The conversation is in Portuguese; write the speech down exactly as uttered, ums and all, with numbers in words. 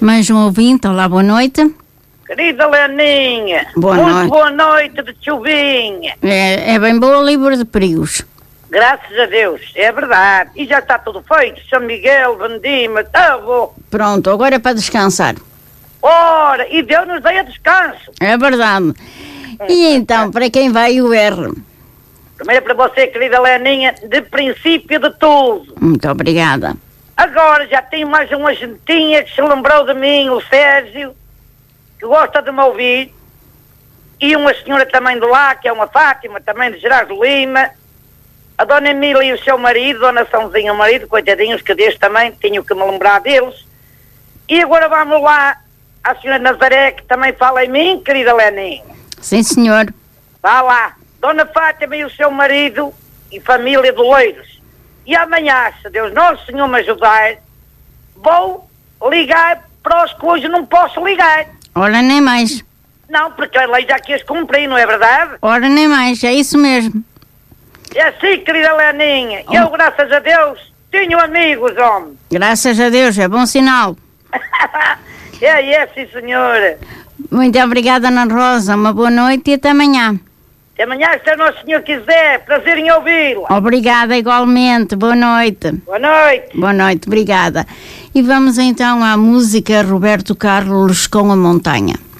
Mais um ouvinte, olá, boa noite. Querida Leninha, boa muito noite. boa noite de chuvinha. É, é bem boa, livre de perigos. Graças a Deus, é verdade. E já está tudo feito, São Miguel, Vendima, tá bom. Pronto, agora é para descansar. Ora, e Deus nos dê a descanso. É verdade. E então, para quem vai o R? Primeiro para você, querida Leninha, de princípio de tudo. Muito obrigada. Agora já tem mais uma gentinha que se lembrou de mim, o Sérgio, que gosta de me ouvir, e uma senhora também de lá, que é uma Fátima, também de Gerardo Lima, a dona Emília e o seu marido, dona Sãozinha, o marido, coitadinhos, que Deus também, tenho que me lembrar deles. E agora vamos lá à senhora Nazaré, que também fala em mim, querida Leninha. Sim, senhor. Vá lá, dona Fátima e o seu marido, e família de Loiros. E amanhã, se Deus Nosso Senhor me ajudar, vou ligar para os que hoje não posso ligar. Ora, nem mais. Não, porque a lei já quis cumprir, não é verdade? Ora, nem mais, é isso mesmo. É assim, querida Leninha. Oh. Eu, graças a Deus, tenho amigos, homem. Graças a Deus, é bom sinal. É, é, sim, senhora. Muito obrigada, Ana Rosa. Uma boa noite e até amanhã. Até amanhã, se o Nosso Senhor quiser. Prazer em ouvi-la. Obrigada igualmente. Boa noite. Boa noite. Boa noite, obrigada. E vamos então à música Roberto Carlos com a Montanha.